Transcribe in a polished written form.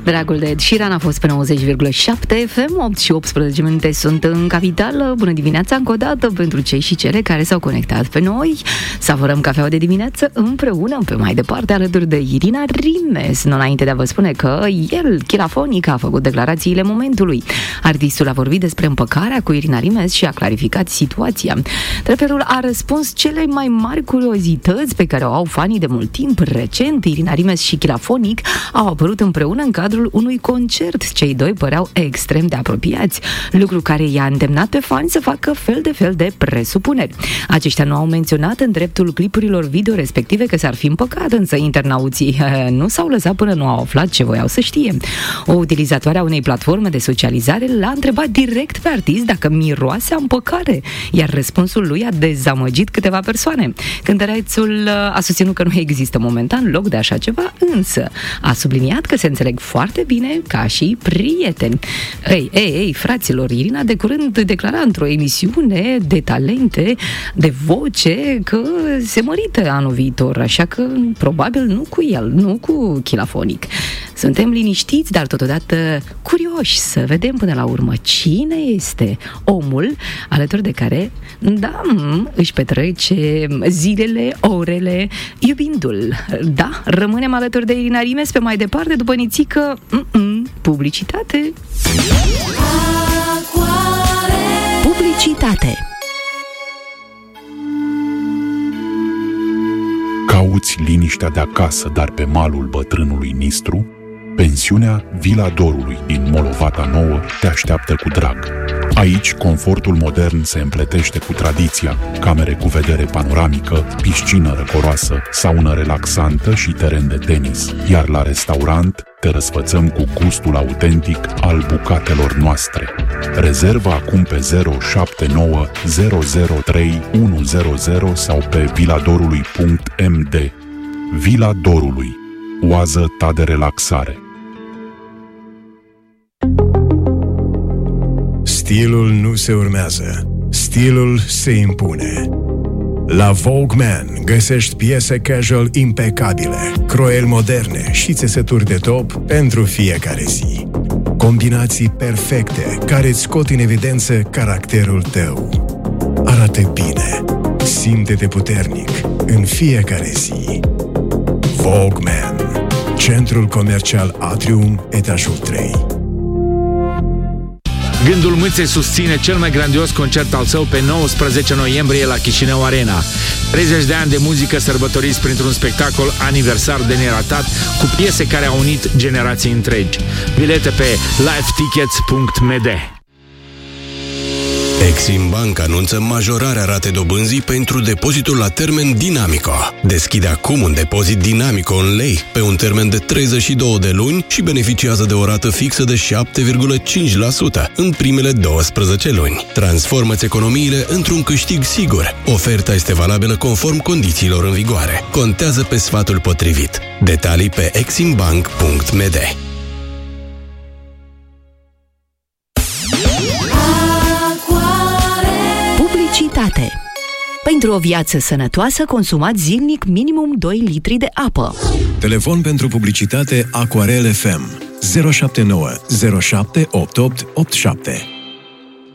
Dragul de Ed Sheeran a fost pe 90,7 FM, 8 și 18 minute sunt în capitală. Bună dimineața încă o dată pentru cei și cele care s-au conectat pe noi. Savurăm cafeaua de dimineață împreună, pe mai departe alături de Irina Rimes. Nu înainte de a vă spune că el, Chilafonic, a făcut declarațiile momentului. Artistul a vorbit despre împăcarea cu Irina Rimes și a clarificat situația. Trapperul a răspuns cele mai mari curiozități pe care o au fanii de mult timp. Recent, Irina Rimes și Chilafonic au apărut împreună în cadrul unui concert. Cei doi păreau extrem de apropiați, lucru care i-a îndemnat pe fani să facă fel de presupuneri. Aceștia nu au menționat în dreptul clipurilor video respective că s-ar fi împăcat, însă internauții nu s-au lăsat până nu au aflat ce voiau să știe. O utilizatoare a unei platforme de socializare l-a întrebat direct pe artist dacă miroase a împăcare, iar răspunsul lui a dezamăgit câteva persoane. Cântărețul a susținut că nu există momentan loc de așa ceva, însă a subliniat că se înțeleg foarte bine ca și prieteni. Ei, fraților, Irina de curând declara într-o emisiune de talente, de voce, că se mărită anul viitor, așa că probabil nu cu el, nu cu Chilafonic. Suntem liniștiți, dar totodată curioși să vedem până la urmă cine este omul alături de care, își petrece zilele, orele, iubindu-l. Da, rămânem alături de Irina Rimes pe mai departe după nițică publicitate. Publicitate. Cauți liniștea de acasă, dar pe malul bătrânului Nistru? Pensiunea Vila Dorului din Molovata Nouă te așteaptă cu drag. Aici, confortul modern se împletește cu tradiția, camere cu vedere panoramică, piscină răcoroasă, saună relaxantă și teren de tenis. Iar la restaurant te răsfățăm cu gustul autentic al bucatelor noastre. Rezervă acum pe 079 003 100 sau pe viladorului.md. Vila Dorului. Oază ta de relaxare. Stilul nu se urmează, stilul se impune. La Vogue Man găsești piese casual impecabile, croieli moderne și țesături de top pentru fiecare zi. Combinații perfecte care îți scot în evidență caracterul tău. Arată bine, simte-te puternic în fiecare zi. Vogue Man, Centrul Comercial Atrium, etajul 3. Gândul Mâței susține cel mai grandios concert al său pe 19 noiembrie la Chișinău Arena. 30 de ani de muzică sărbătoriți printr-un spectacol aniversar de neratat cu piese care au unit generații întregi. Bilete pe livetickets.md. Exim Bank anunță majorarea ratei dobânzii pentru depozitul la termen Dinamico. Deschide acum un depozit Dinamico în lei pe un termen de 32 de luni și beneficiază de o rată fixă de 7,5% în primele 12 luni. Transformă-ți economiile într-un câștig sigur. Oferta este valabilă conform condițiilor în vigoare. Contează pe sfatul potrivit. Detalii pe eximbank.md. Publicitate. Pentru o viață sănătoasă, consumați zilnic minimum 2 litri de apă. Telefon pentru publicitate Aquarel FM 079 07 88 87.